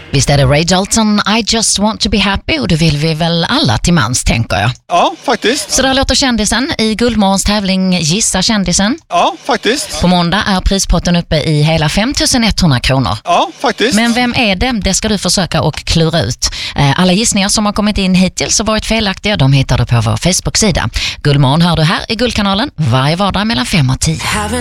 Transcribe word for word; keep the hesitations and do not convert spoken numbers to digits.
Visst är det Ray Dalton, I just want to be happy, och det vill vi väl alla till mans, tänker jag. Ja, faktiskt. Så där låter kändisen i Guldmorgons tävling Gissa kändisen. Ja, faktiskt. På måndag är prispotten uppe i hela fem tusen etthundra kronor. Ja, faktiskt. Men vem är det? Det ska du försöka och klura ut. Alla gissningar som har kommit in hittills och varit felaktiga, de hittar du på vår Facebook-sida. Guldmorgon hör du här i Guldkanalen varje vardag mellan fem och tio.